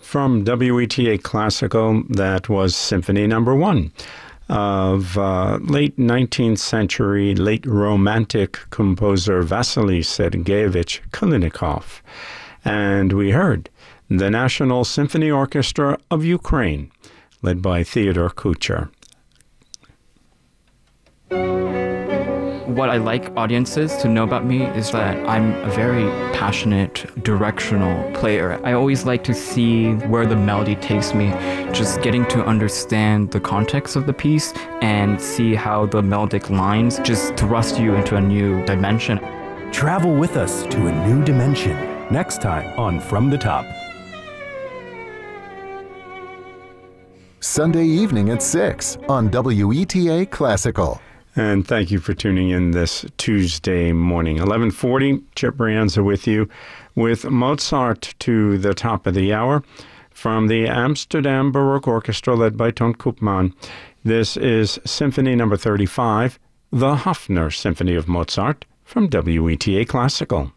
From WETA Classical, that was Symphony No. 1 of late 19th century, late Romantic composer Vasily Sergeyevich Kalinikov. And we heard the National Symphony Orchestra of Ukraine, led by Theodore Kucher. What I like audiences to know about me is that I'm a very passionate, directional player. I always like to see where the melody takes me, just getting to understand the context of the piece and see how the melodic lines just thrust you into a new dimension. Travel with us to a new dimension, next time on From the Top. Sunday evening at 6 on WETA Classical. And thank you for tuning in this Tuesday morning. 11:40, Chip Brianza with you with Mozart to the top of the hour from the Amsterdam Baroque Orchestra led by Ton Koopman. This is Symphony No. 35, the Hafner Symphony of Mozart from WETA Classical.